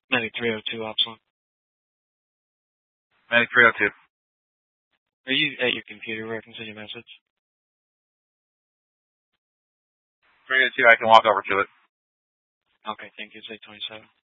9302 Upsilon. 9302. Are you at your computer where I can send you a message? 302, I can walk over to it. Okay, thank you. It's 827.